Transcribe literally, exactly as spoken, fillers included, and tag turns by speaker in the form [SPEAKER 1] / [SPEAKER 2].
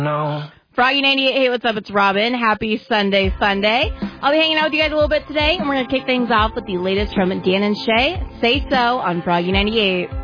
[SPEAKER 1] No.
[SPEAKER 2] Froggy ninety-eight, hey, what's up? It's Robin. Happy Sunday, Sunday. I'll be hanging out with you guys a little bit today, and we're going to kick things off with the latest from Dan and Shay. Say So on Froggy ninety-eight.